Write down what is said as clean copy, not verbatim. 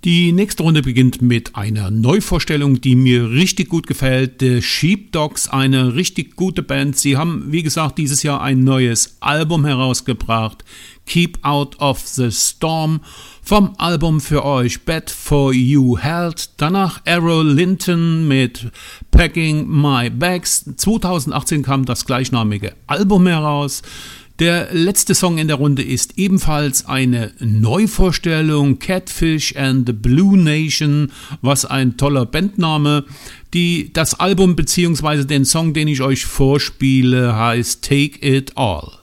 Die nächste Runde beginnt mit einer Neuvorstellung, die mir richtig gut gefällt. The Sheepdogs, eine richtig gute Band. Sie haben, wie gesagt, dieses Jahr ein neues Album herausgebracht. Keep Out of the Storm. Vom Album für euch Bad for You Held. Danach Errol Linton mit Packing My Bags. 2018 kam das gleichnamige Album heraus. Der letzte Song in der Runde ist ebenfalls eine Neuvorstellung, Catfish and the Blue Nation, was ein toller Bandname. Das Album bzw. den Song, den ich euch vorspiele, heißt Take It All.